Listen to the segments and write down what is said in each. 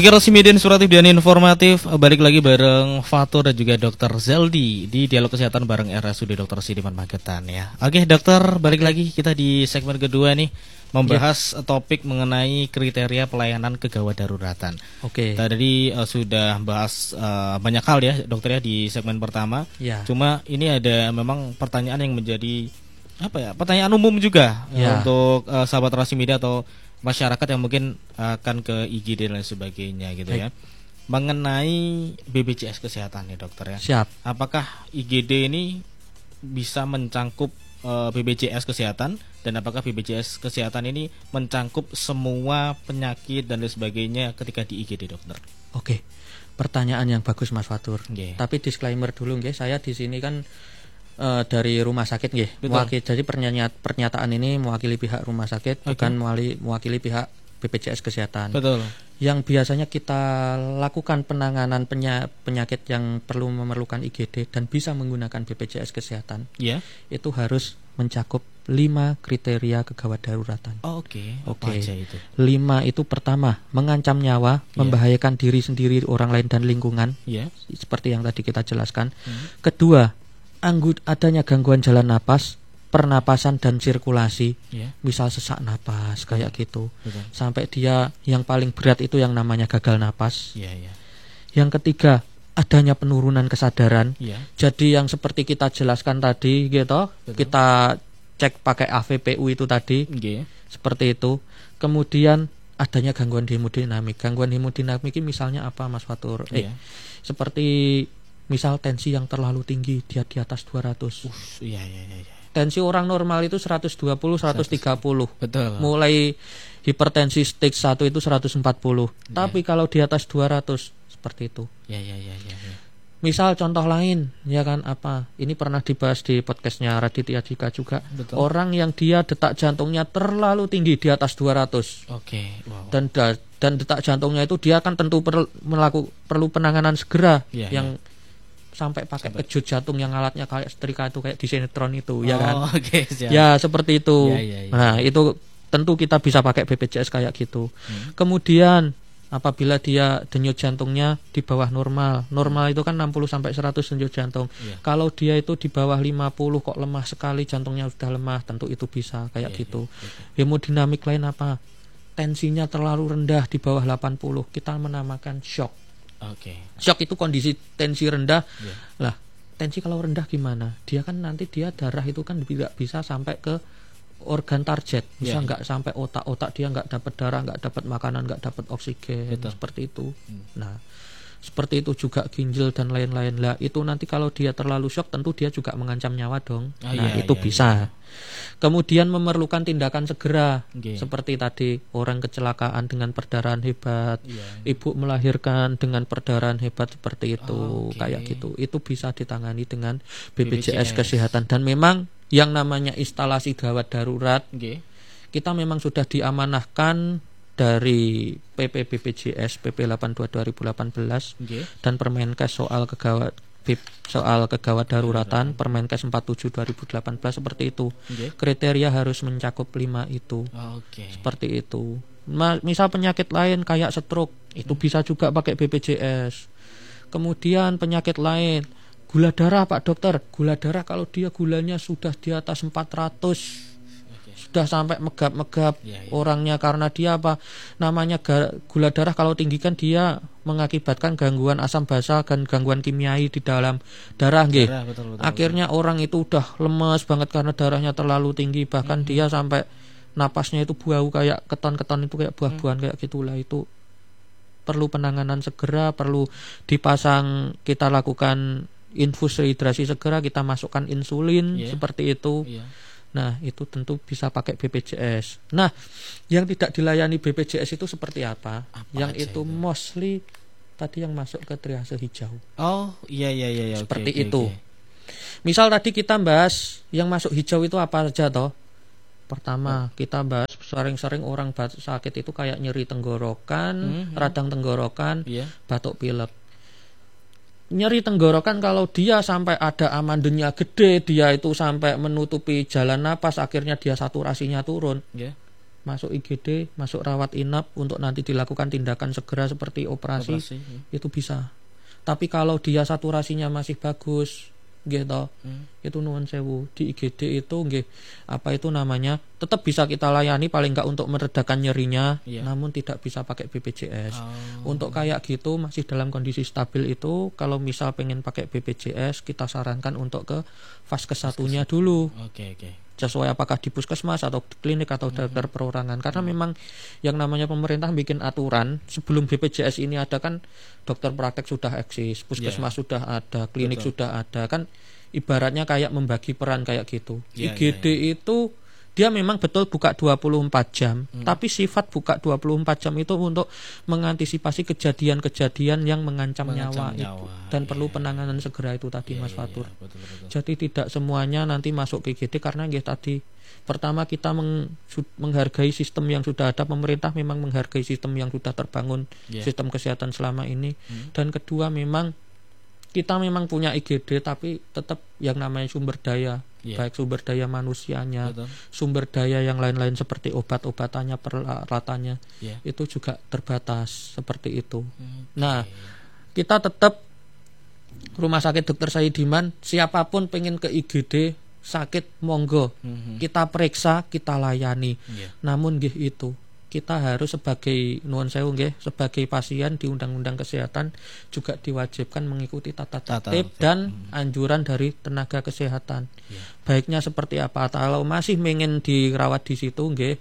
Oke, Rosmidin Inspiratif dan Informatif. Balik lagi bareng Fatur dan juga Dokter Zeldi di Dialog Kesehatan bareng RSUD Dr. Sidiman Magetan ya. Oke, dokter, balik lagi kita di segmen kedua nih, membahas topik mengenai kriteria pelayanan kegawat daruratan. Oke. Tadi sudah bahas banyak hal ya, dokter ya, di segmen pertama. Ya. Cuma ini ada memang pertanyaan yang menjadi pertanyaan umum juga untuk sahabat Rosmidin atau masyarakat yang mungkin akan ke IGD dan lain sebagainya gitu ya. Mengenai BPJS kesehatan ya dokter ya. Siap. Apakah IGD ini bisa mencangkup BPJS kesehatan, dan apakah BPJS kesehatan ini mencangkup semua penyakit dan lain sebagainya ketika di IGD dokter? Oke. Pertanyaan yang bagus Mas Fatur. Tapi disclaimer dulu nggih, saya di sini kan dari rumah sakit nggih. Jadi pernyataan ini mewakili pihak rumah sakit, bukan mewakili pihak BPJS kesehatan. Betul. Yang biasanya kita lakukan penanganan penyakit yang memerlukan IGD dan bisa menggunakan BPJS kesehatan. Itu harus mencakup 5 kriteria kegawat daruratan. Oke. Aja itu? 5 itu pertama, mengancam nyawa, membahayakan diri sendiri, orang lain dan lingkungan. Seperti yang tadi kita jelaskan. Kedua, adanya gangguan jalan napas, pernapasan dan sirkulasi, misal sesak napas kayak gitu. Sampai dia yang paling berat itu yang namanya gagal napas. Yang ketiga, adanya penurunan kesadaran. Jadi yang seperti kita jelaskan tadi gitu, kita cek pakai AVPU itu tadi. Seperti itu. Kemudian adanya gangguan hemodinamik. Gangguan hemodinamik ini misalnya apa Mas Fatur? Seperti misal tensi yang terlalu tinggi, dia di atas 200. Tensi orang normal itu 120, 130. Betul. Mulai hipertensi stage 1 itu 140. Tapi kalau di atas 200 seperti itu. Misal contoh lain, ya kan apa? Ini pernah dibahas di podcastnya Raditya Dika juga. Betul. Orang yang dia detak jantungnya terlalu tinggi di atas 200. Dan detak jantungnya itu dia kan tentu perlu penanganan segera yang sampai pakai kejut jantung yang alatnya kayak setrika itu, kayak di sinetron itu, ya kan? Ya seperti itu. Nah itu tentu kita bisa pakai BPJS kayak gitu. Kemudian apabila dia denyut jantungnya di bawah normal itu kan 60 sampai 100 denyut jantung. Kalau dia itu di bawah 50 kok lemah sekali, jantungnya sudah lemah, tentu itu bisa kayak gitu. Hemodinamik lain apa? Tensinya terlalu rendah di bawah 80, kita menamakan shock. Shock itu kondisi tensi rendah. Lah, tensi kalau rendah gimana? Dia kan nanti darah itu kan tidak bisa sampai ke organ target, bisa nggak sampai otak dia nggak dapat darah, nggak dapat makanan, nggak dapat oksigen. Seperti itu. Nah, seperti itu juga ginjal dan lain-lain. Lah itu nanti kalau dia terlalu shock, tentu dia juga mengancam nyawa dong. Itu bisa. Kemudian memerlukan tindakan segera, seperti tadi orang kecelakaan dengan perdarahan hebat, ibu melahirkan dengan perdarahan hebat seperti itu, kayak gitu. Itu bisa ditangani dengan BPJS kesehatan. Dan memang yang namanya instalasi gawat darurat, kita memang sudah diamanahkan dari PP BPJS PP 82 2018 dan Permenkes soal kegawat daruratan Permenkes 47 2018 seperti itu. Kriteria harus mencakup 5 itu. Seperti itu. Misal penyakit lain kayak stroke, itu bisa juga pakai BPJS. Kemudian penyakit lain, gula darah Pak Dokter. Gula darah kalau dia gulanya sudah di atas 400, sudah sampai megap-megap orangnya, karena dia namanya gula darah kalau tinggi kan dia mengakibatkan gangguan asam basa dan gangguan kimiai di dalam darah betul. Akhirnya orang itu udah lemes banget karena darahnya terlalu tinggi, bahkan dia sampai napasnya itu bau kayak keton-keton itu, kayak buah-buahan kayak gitulah. Itu perlu penanganan segera, perlu dipasang, kita lakukan infus rehidrasi segera, kita masukkan insulin seperti itu. Nah itu tentu bisa pakai BPJS. Nah yang tidak dilayani BPJS itu seperti apa? Yang itu mostly tadi yang masuk ke triase hijau. Seperti itu. Misal tadi kita bahas yang masuk hijau itu apa aja toh? Pertama kita bahas sering-sering orang sakit itu kayak nyeri tenggorokan, radang tenggorokan, batuk pilek. Nyeri tenggorokan kalau dia sampai ada amandenya gede, dia itu sampai menutupi jalan napas, akhirnya dia saturasinya turun. masuk IGD, masuk rawat inap untuk nanti dilakukan tindakan segera seperti operasi itu bisa. Tapi kalau dia saturasinya masih bagus, gitu, itu nuwun sewu di IGD itu nggih apa itu namanya tetap bisa kita layani paling enggak untuk meredakan nyerinya, namun tidak bisa pakai BPJS. Untuk kayak gitu masih dalam kondisi stabil itu kalau misal pengen pakai BPJS kita sarankan untuk ke Vaskes satunya dulu. Sesuai apakah di puskesmas atau di klinik atau dokter perorangan, karena memang yang namanya pemerintah bikin aturan sebelum BPJS ini ada kan dokter praktek sudah eksis, puskesmas sudah ada, klinik sudah ada, kan ibaratnya kayak membagi peran kayak gitu. IGD itu dia memang betul buka 24 jam, tapi sifat buka 24 jam itu untuk mengantisipasi kejadian-kejadian yang mengancam nyawa itu, dan perlu penanganan segera itu tadi Mas Fatur. Betul. Jadi tidak semuanya nanti masuk ke IGD karena tadi pertama kita menghargai sistem yang sudah ada, pemerintah memang menghargai sistem yang sudah terbangun, sistem kesehatan selama ini. Dan kedua memang kita memang punya IGD tapi tetap yang namanya sumber daya, baik sumber daya manusianya, sumber daya yang lain-lain seperti obat-obatannya, peralatannya, itu juga terbatas seperti itu. Nah, kita tetap Rumah Sakit Dr. Saidiman, siapapun pengen ke IGD sakit monggo, kita periksa, kita layani. Namun nggih itu kita harus sebagai nuwun sewu nggih, sebagai pasien di Undang-Undang Kesehatan juga diwajibkan mengikuti tata tertib dan anjuran dari tenaga kesehatan. Baiknya seperti apa? Kalau masih ingin dirawat di situ nggih,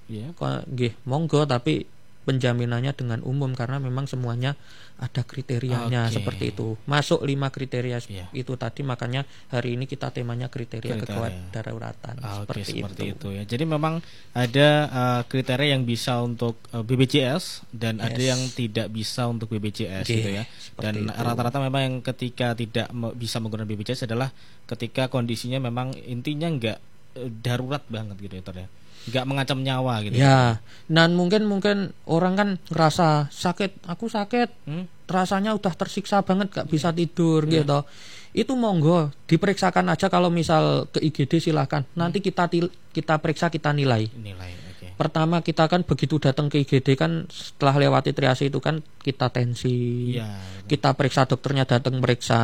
nggih monggo, tapi penjaminannya dengan umum karena memang semuanya ada kriterianya seperti itu. Masuk 5 kriteria itu tadi, makanya hari ini kita temanya kriteria kedaruratan seperti itu ya. Jadi memang ada kriteria yang bisa untuk BPJS dan ada yang tidak bisa untuk BPJS gitu ya. Dan rata-rata memang yang ketika tidak bisa menggunakan BPJS adalah ketika kondisinya memang intinya enggak darurat banget gitu ya, ya. Nggak mengancam nyawa gitu ya. Dan mungkin orang kan ngerasa sakit, aku sakit, rasanya udah tersiksa banget, gak bisa tidur gitu. Itu monggo diperiksakan aja, kalau misal ke IGD silahkan. Nanti kita periksa, kita nilai. Pertama kita kan begitu datang ke IGD kan setelah lewati triase itu kan kita tensi, kita periksa, dokternya datang periksa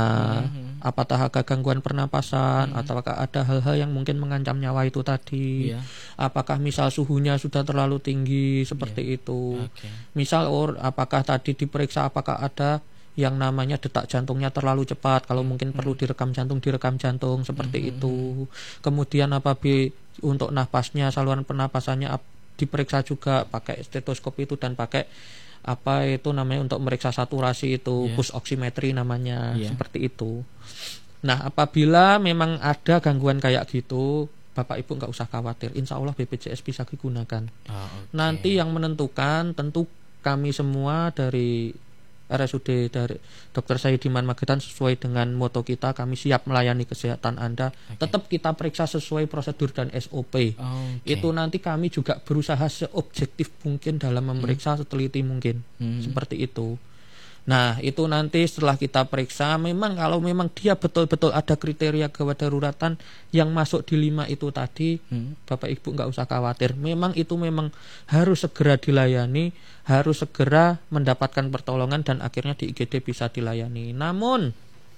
apakah ada gangguan pernapasan, apakah ada hal-hal yang mungkin mengancam nyawa itu tadi, apakah misal suhunya sudah terlalu tinggi seperti itu, misal apakah tadi diperiksa apakah ada yang namanya detak jantungnya terlalu cepat, kalau mungkin perlu direkam jantung seperti itu. Kemudian apabila untuk napasnya, saluran pernapasannya diperiksa juga pakai stetoskop itu dan pakai apa itu namanya untuk meriksa saturasi itu, pulse oximetry namanya, seperti itu. Nah, apabila memang ada gangguan kayak gitu, Bapak Ibu nggak usah khawatir, insya Allah BPJS bisa digunakan. Nanti yang menentukan tentu kami semua dari RSUD dari Dr. Saidiman Magetan, sesuai dengan moto kita, kami siap melayani kesehatan Anda. Tetap kita periksa sesuai prosedur dan SOP. Itu nanti kami juga berusaha seobjektif mungkin dalam memeriksa, seteliti mungkin. Seperti itu. Nah, itu nanti setelah kita periksa, memang kalau memang dia betul-betul ada kriteria kedaruratan yang masuk di 5 itu tadi, Bapak Ibu nggak usah khawatir. Memang itu memang harus segera dilayani, harus segera mendapatkan pertolongan dan akhirnya di IGD bisa dilayani. Namun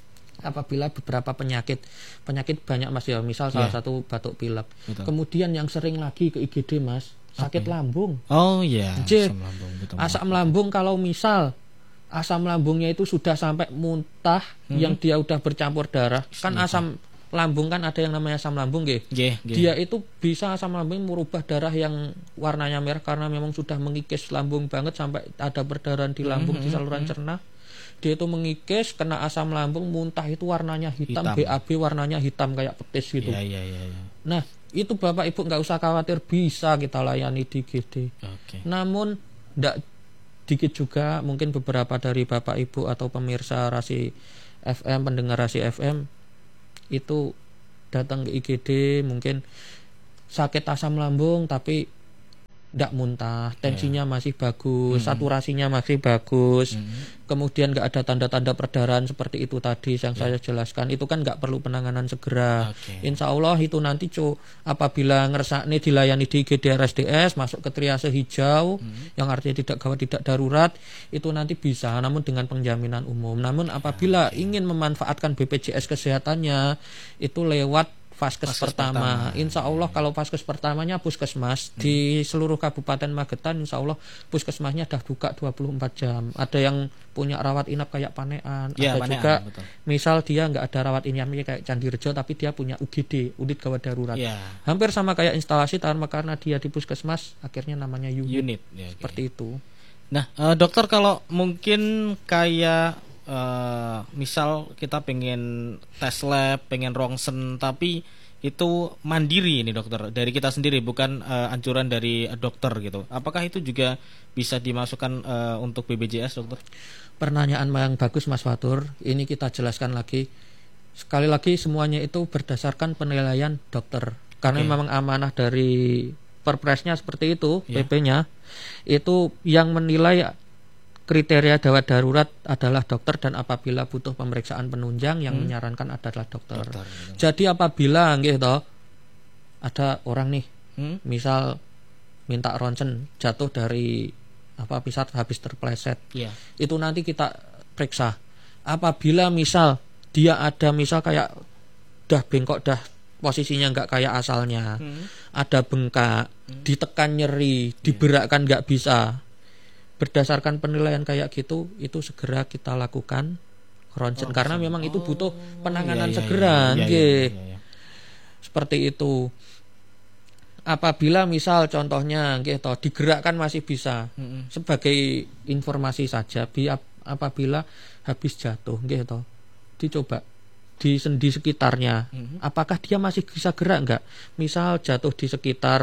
apabila beberapa penyakit banyak Mas ya, misal salah satu batuk pilek, kemudian yang sering lagi ke IGD Mas, sakit lambung. Asam lambung, kalau misal asam lambungnya itu sudah sampai muntah, yang dia udah bercampur darah. Kan asam lambung kan ada yang namanya asam lambung Dia itu bisa asam lambung merubah darah yang warnanya merah karena memang sudah mengikis lambung banget sampai ada perdarahan di lambung, di saluran cerna. Dia itu mengikis, kena asam lambung, muntah itu warnanya hitam. BAB warnanya hitam kayak petis gitu. Nah, itu Bapak Ibu nggak usah khawatir, bisa kita layani di IGD. Namun nggak dikit juga mungkin beberapa dari Bapak Ibu atau pemirsa Rasi FM, pendengar Rasi FM itu datang ke IGD mungkin sakit asam lambung tapi tidak muntah, tensinya masih bagus, saturasinya masih bagus, kemudian nggak ada tanda-tanda perdarahan seperti itu tadi yang saya jelaskan, itu kan nggak perlu penanganan segera. Insya Allah itu nanti apabila ngersakne dilayani di IGD RSDS masuk ke triase hijau, yang artinya tidak gawat tidak darurat, itu nanti bisa, namun dengan penjaminan umum. Namun apabila ingin memanfaatkan BPJS kesehatannya itu lewat Vaskes pertama. Insya Allah kalau Vaskes pertamanya puskesmas di seluruh Kabupaten Magetan, insya Allah puskesmasnya dah buka 24 jam. Ada yang punya rawat inap kayak Panean, ada juga misal dia nggak ada rawat inapnya kayak Candirejo tapi dia punya UGD, unit gawat darurat. Hampir sama kayak instalasi karena dia di puskesmas akhirnya namanya unit. Seperti itu. Nah, dokter kalau mungkin kayak misal kita pengen tes lab, pengen rongsen, tapi itu mandiri ini dokter, dari kita sendiri, bukan anjuran dari dokter gitu. Apakah itu juga bisa dimasukkan untuk BPJS, dokter? Pertanyaan yang bagus Mas Fatur. Ini kita jelaskan lagi. Sekali lagi semuanya itu berdasarkan penilaian dokter. Karena memang amanah dari Perpresnya seperti itu, PP-nya itu yang menilai kriteria gawat darurat adalah dokter, dan apabila butuh pemeriksaan penunjang yang menyarankan adalah dokter. Jadi apabila ada orang nih, misal minta ronsen jatuh dari pisat habis terpleset, itu nanti kita periksa. Apabila misal dia ada misal kayak dah bengkok, dah posisinya nggak kayak asalnya, ada bengkak, ditekan nyeri, diberakkan nggak bisa. Berdasarkan penilaian kayak gitu, itu segera kita lakukan ronsen, karena memang itu butuh penanganan segera. Seperti itu. Apabila misal contohnya digerakkan masih bisa, sebagai informasi saja, apabila habis jatuh dicoba di sendi sekitarnya, apakah dia masih bisa gerak enggak? Misal jatuh di sekitar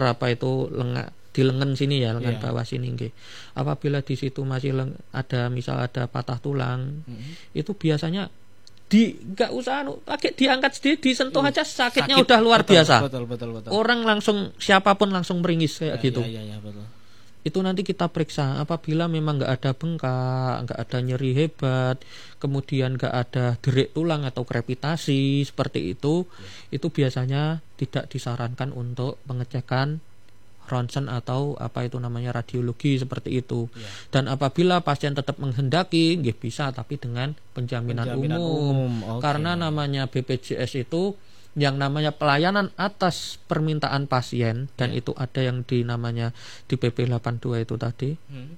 di lengan sini ya, lengan bawah sini nggih. Apabila di situ masih ada patah tulang, itu biasanya nggak usah pakai diangkat sendiri, disentuh aja sakitnya udah luar biasa. Betul. Orang langsung, siapapun langsung meringis kayak gitu. Betul. Itu nanti kita periksa. Apabila memang nggak ada bengkak, nggak ada nyeri hebat, kemudian nggak ada derik tulang atau krepitasi seperti itu biasanya tidak disarankan untuk pengecekan ronsen atau radiologi seperti itu. Dan apabila pasien tetap menghendaki, bisa, tapi dengan penjaminan umum. Karena namanya BPJS itu yang namanya pelayanan atas permintaan pasien, dan itu ada yang namanya di PP 82 itu tadi,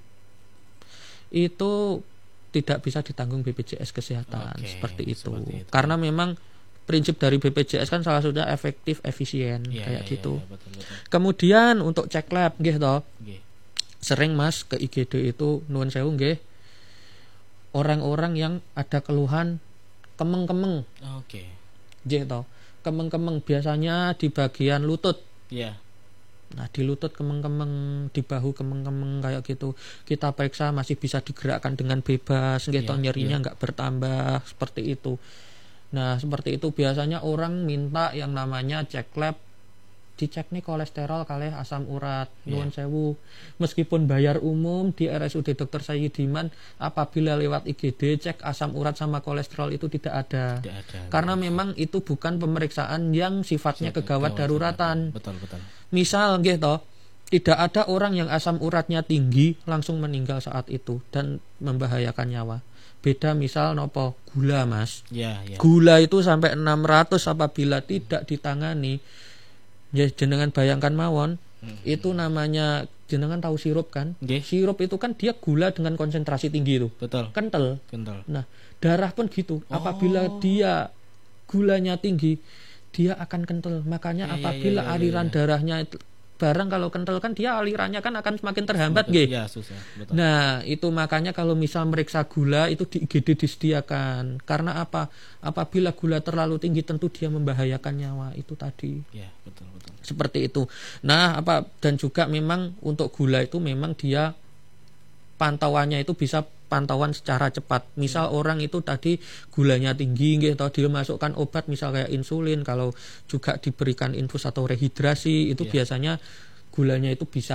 itu tidak bisa ditanggung BPJS kesehatan. Seperti itu. Karena memang prinsip dari BPJS kan salah satunya efektif, efisien, kayak gitu. Betul. Kemudian untuk cek lab sering Mas ke IGD itu nuwun sewu orang-orang yang ada keluhan kemeng-kemeng. Kemeng-kemeng biasanya di bagian lutut. Nah, di lutut kemeng-kemeng, di bahu kemeng-kemeng kayak gitu. Kita periksa masih bisa digerakkan dengan bebas, nyerinya nggak bertambah seperti itu. Nah, seperti itu biasanya orang minta yang namanya cek lab, dicek nih kolesterol kali asam urat, nuwun sewu. Meskipun bayar umum di RSUD Dr. Sayyidiman, apabila lewat IGD cek asam urat sama kolesterol itu tidak ada. Karena memang itu bukan pemeriksaan yang sifatnya kegawat daruratan. Betul. Misal tidak ada orang yang asam uratnya tinggi langsung meninggal saat itu dan membahayakan nyawa. Beda misal gula Mas. Gula itu sampai 600 apabila tidak ditangani. Ya jenengan bayangkan mawon, itu namanya, jenengan tahu sirup kan? Sirup itu kan dia gula dengan konsentrasi tinggi itu. Betul. Kental. Nah, darah pun gitu. Apabila dia gulanya tinggi, dia akan kental. Makanya apabila aliran darahnya barang kalau kental kan dia alirannya kan akan semakin terhambat susah. Betul. Nah, itu makanya kalau misal meriksa gula itu di IGD disediakan. Karena apa? Apabila gula terlalu tinggi tentu dia membahayakan nyawa itu tadi. Betul. Seperti itu. Nah, dan juga memang untuk gula itu memang dia pantauannya itu bisa pantauan secara cepat. Misal orang itu tadi gulanya tinggi dimasukkan obat misal kayak insulin, kalau juga diberikan infus atau rehidrasi itu biasanya gulanya itu bisa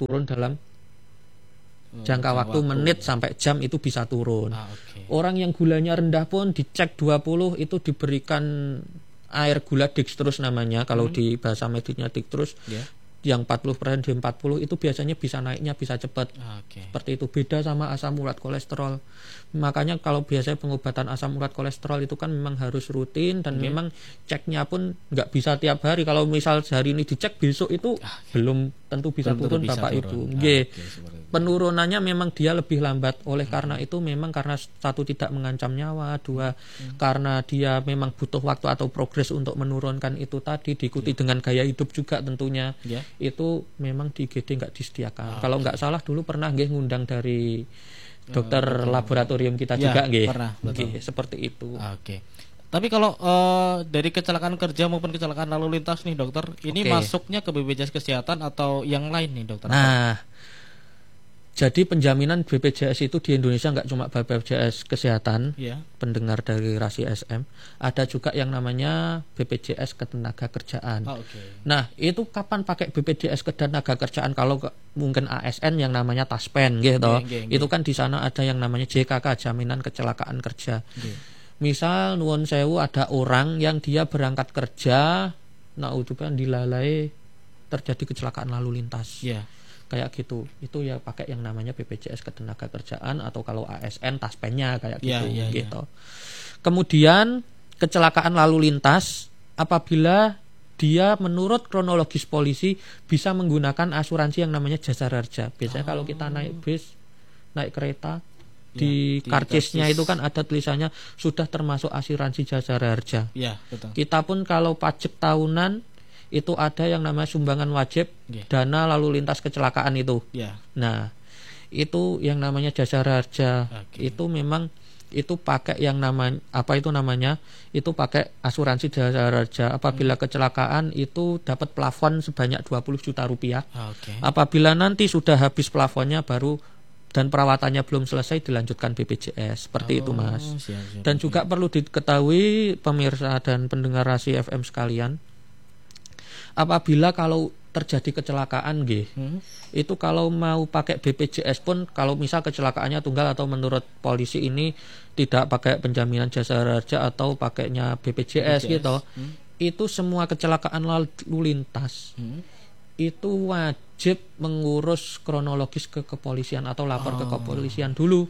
turun dalam jangka waktu menit sampai jam itu bisa turun. Orang yang gulanya rendah pun dicek 20 itu diberikan air gula dextrose namanya, kalau di bahasa medisnya dextrose. Yang 40% di 40 itu biasanya bisa naiknya bisa cepat. Seperti itu, beda sama asam urat kolesterol. Makanya kalau biasanya pengobatan asam urat kolesterol itu kan memang harus rutin dan memang ceknya pun nggak bisa tiap hari. Kalau misal hari ini dicek besok itu belum tentu bisa turun Bapak Ibu. Penurunannya memang dia lebih lambat. Oleh karena itu memang karena satu tidak mengancam nyawa, dua karena dia memang butuh waktu atau progres untuk menurunkan itu tadi, diikuti dengan gaya hidup juga tentunya. Itu memang di IGD nggak disediakan. Kalau nggak salah dulu pernah ngundang dari dokter laboratorium kita juga seperti itu. Tapi kalau dari kecelakaan kerja maupun kecelakaan lalu lintas nih dokter, ini masuknya ke BPJS Kesehatan atau yang lain nih dokter? Jadi penjaminan BPJS itu di Indonesia nggak cuma BPJS Kesehatan, pendengar dari Rasi SM, ada juga yang namanya BPJS Ketenagakerjaan. Nah, itu kapan pakai BPJS Ketenagakerjaan? Kalau mungkin ASN yang namanya Taspen gitu. Itu kan di sana ada yang namanya JKK, Jaminan Kecelakaan Kerja. Misal nuwun sewu ada orang yang dia berangkat kerja, naudzubillah dilalai terjadi kecelakaan lalu lintas. Kayak gitu, itu ya pakai yang namanya BPJS Ketenagakerjaan atau kalau ASN Taspennya kayak gitu. Kemudian kecelakaan lalu lintas apabila dia menurut kronologis polisi bisa menggunakan asuransi yang namanya jasa harja. Biasanya kalau kita naik bis, naik kereta di karcisnya itu kan ada tulisannya sudah termasuk asuransi jasa harja. Kita pun kalau pajak tahunan itu ada yang namanya sumbangan wajib dana lalu lintas kecelakaan itu. Nah, itu yang namanya jasa harja. Itu memang itu pakai yang namanya itu pakai asuransi jasa harja. Apabila kecelakaan itu dapat plafon sebanyak 20 juta rupiah. Apabila nanti sudah habis plafonnya baru dan perawatannya belum selesai dilanjutkan BPJS. Seperti itu Mas. Dan juga perlu diketahui pemirsa dan pendengar Rasi FM sekalian, apabila kalau terjadi kecelakaan itu kalau mau pakai BPJS pun kalau misal kecelakaannya tunggal atau menurut polisi ini tidak pakai penjaminan jasa harja atau pakainya BPJS gitu, itu semua kecelakaan lalu lintas itu wajib mengurus kronologis ke kepolisian atau lapor ke kepolisian dulu.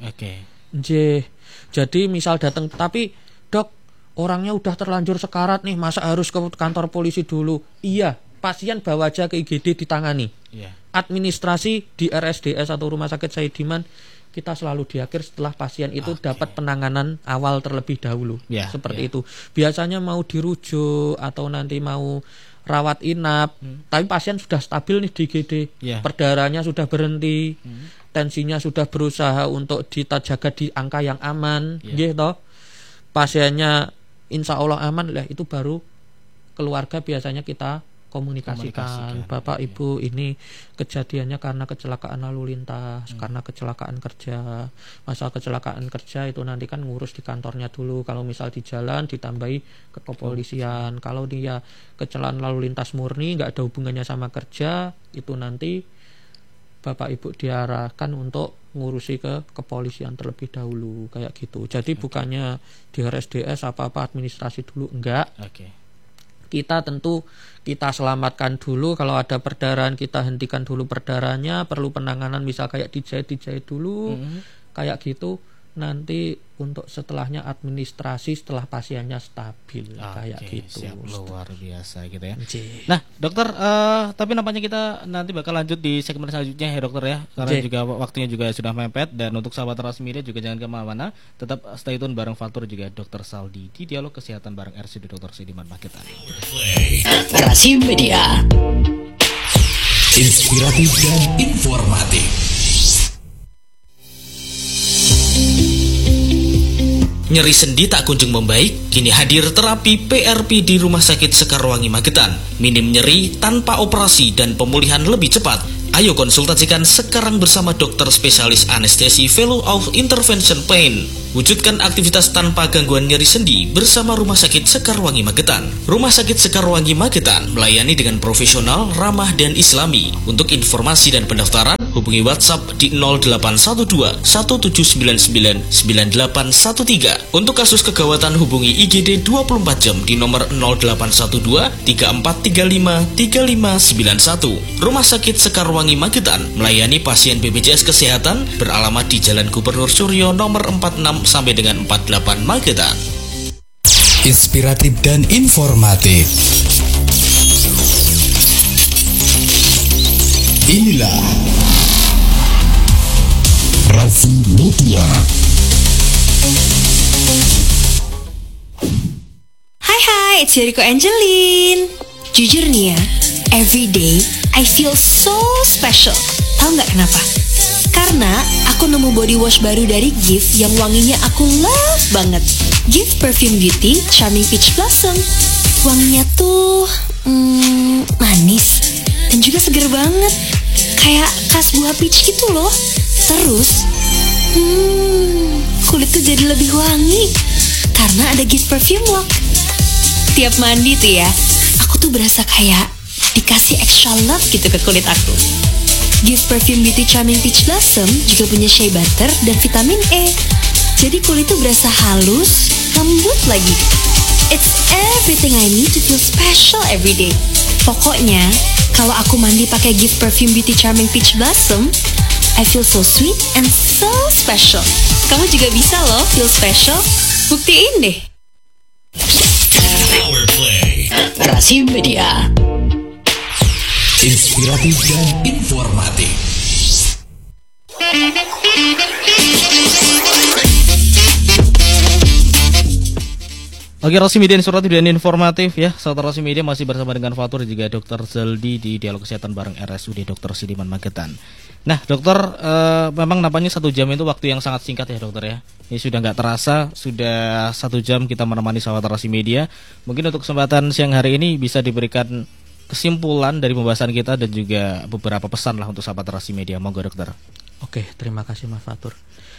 Jadi misal datang, tapi dok orangnya udah terlanjur sekarat nih, masa harus ke kantor polisi dulu? Iya, pasien bawa aja ke IGD ditangani. Administrasi di RSDS atau Rumah Sakit Saidiman kita selalu di akhir setelah pasien itu dapat penanganan awal terlebih dahulu. Seperti itu. Biasanya mau dirujuk atau nanti mau rawat inap, tapi pasien sudah stabil nih di IGD. Perdarahannya sudah berhenti, tensinya sudah berusaha untuk jaga di angka yang aman, gitu. Pasiennya insya Allah aman lah, itu baru keluarga biasanya kita komunikasikan. Bapak Ibu ini kejadiannya karena kecelakaan lalu lintas, karena kecelakaan kerja. Masalah kecelakaan kerja itu nanti kan ngurus di kantornya dulu. Kalau misal di jalan ditambahi ke kepolisian. Kalau dia kecelakaan lalu lintas murni nggak ada hubungannya sama kerja, itu nanti Bapak Ibu diarahkan untuk ngurusi ke kepolisian terlebih dahulu kayak gitu. Jadi bukannya di RSDS apa-apa administrasi dulu, enggak. Kita tentu kita selamatkan dulu, kalau ada perdarahan kita hentikan dulu perdarahannya, perlu penanganan misal kayak dijahit dulu, kayak gitu. Nanti untuk setelahnya administrasi setelah pasiennya stabil, kayak gitu. Luar biasa gitu ya. Nah dokter, tapi nampaknya kita nanti bakal lanjut di segmen selanjutnya ya dokter ya, karena juga waktunya juga sudah mepet. Dan untuk sahabat Transmedia juga jangan kemana-mana, tetap stay tune bareng Fatur juga Dr. Saldi di Dialog Kesehatan bareng RSUD Dr. Sidiman Magetan. Rasi Media, inspiratif dan informatif. Nyeri sendi tak kunjung membaik, kini hadir terapi PRP di Rumah Sakit Sekarwangi Magetan. Minim nyeri tanpa operasi dan pemulihan lebih cepat. Ayo konsultasikan sekarang bersama dokter spesialis anestesi Fellow of Intervention Pain. Wujudkan aktivitas tanpa gangguan nyeri sendi bersama Rumah Sakit Sekarwangi Magetan. Rumah Sakit Sekarwangi Magetan melayani dengan profesional, ramah, dan islami. Untuk informasi dan pendaftaran, hubungi WhatsApp di 0812 1799 9813. Untuk kasus kegawatan hubungi IGD 24 jam di nomor 0812 3435 3591. Rumah Sakit Sekarwangi Magetan melayani pasien BPJS Kesehatan beralamat di Jalan Gubernur Suryo nomor 46 sampai dengan 48 Magetan. Inspiratif dan informatif. Inilah Rasi Media. Hai, it's Yuriko Angelin. Jujur nih ya, every day I feel so special. Tahu nggak kenapa? Karena aku nemu body wash baru dari Gift yang wanginya aku love banget. Gift Perfume Beauty Charming Peach Blossom. Wanginya tuh manis dan juga seger banget, kayak khas buah peach gitu loh. Terus kulit tuh jadi lebih wangi karena ada Gift Perfume Lock. Tiap mandi tuh ya, aku tuh berasa kayak dikasih extra love gitu ke kulit aku. Gift Perfume Beauty Charming Peach Blossom juga punya shea butter dan vitamin E. Jadi kulit tuh berasa halus, lembut lagi. It's everything I need to feel special every day. Pokoknya, kalau aku mandi pakai Gift Perfume Beauty Charming Peach Blossom, I feel so sweet and so special. Kamu juga bisa loh feel special. Buktiin deh. Power Play. Rasi Media. Inspiratif dan informatif. Oke, Rasi Media inspiratif dan informatif ya. Sahabat Rasi Media masih bersama dengan Fatur dan juga Dr. Zeldi di Dialog Kesehatan bareng RSUD Dr. Sidiman Magetan. Nah, dokter, memang nampaknya 1 jam itu waktu yang sangat singkat ya dokter ya. Ini sudah nggak terasa, sudah 1 jam kita menemani sahabat Rasi Media. Mungkin untuk kesempatan siang hari ini bisa diberikan kesimpulan dari pembahasan kita dan juga beberapa pesan lah untuk sahabat Rasi Media. Monggo dokter. Oke, terima kasih Mas Fatur.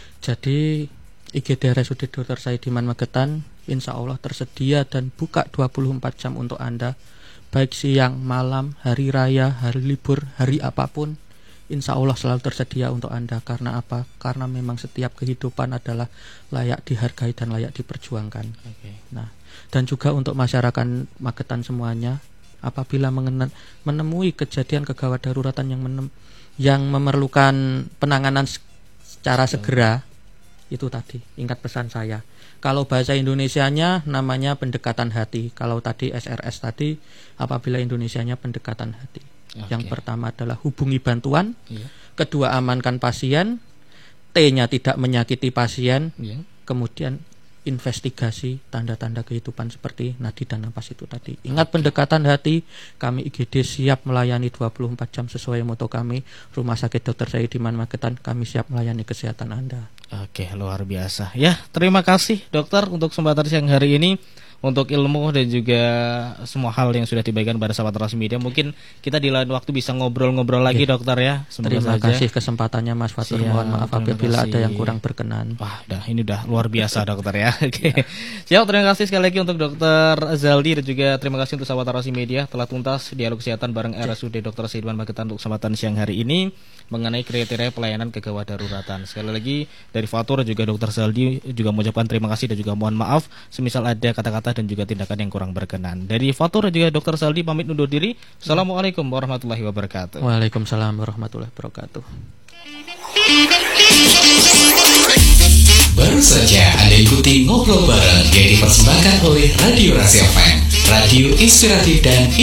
Jadi IGD RSUD Dr. Sidiman Magetan insya Allah tersedia dan buka 24 jam untuk Anda, baik siang, malam, hari raya, hari libur, hari apapun. Insya Allah selalu tersedia untuk Anda. Karena apa? Karena memang setiap kehidupan adalah layak dihargai dan layak diperjuangkan. Nah, dan juga untuk masyarakat Magetan semuanya, apabila menemui kejadian kegawat daruratan yang memerlukan penanganan secara segera, itu tadi, ingat pesan saya. Kalau bahasa Indonesianya namanya pendekatan hati. Kalau tadi SRS tadi, apabila Indonesianya pendekatan hati. Yang pertama adalah hubungi bantuan, kedua amankan pasien, T-nya tidak menyakiti pasien, kemudian investigasi tanda-tanda kehidupan seperti nadi dan napas itu tadi. Ingat pendekatan hati, kami IGD siap melayani 24 jam sesuai moto kami, Rumah Sakit Dr. Sidiman Magetan, kami siap melayani kesehatan Anda. Oke, luar biasa. Ya, terima kasih dokter untuk kesempatan siang hari ini, untuk ilmu dan juga semua hal yang sudah dibagikan pada sahabat Rasi Media. Mungkin kita di lain waktu bisa ngobrol-ngobrol lagi dokter ya. Terima kasih kesempatannya Mas Fatur. Mohon maaf apabila ada yang kurang berkenan. Wah, ini udah luar biasa dokter ya. Oke. Siap, terima kasih sekali lagi untuk Dokter Zeldi dan juga terima kasih untuk sahabat Rasi Media telah tuntas dialog kesehatan bareng RSUD Dr. Sidiman Magetan untuk kesempatan siang hari ini mengenai kriteria pelayanan kegawat daruratan. Sekali lagi dari Fatur dan juga Dokter Zeldi juga mengucapkan terima kasih dan juga mohon maaf semisal ada kata-kata dan juga tindakan yang kurang berkenan. Dari Fatur dan juga Dokter Zeldi pamit undur diri. Assalamualaikum warahmatullahi wabarakatuh. Waalaikumsalam warahmatullahi wabarakatuh. Baru saja Anda ikuti ngobrol bareng yang dipersembahkan oleh Radio Rasi FM, radio inspiratif dan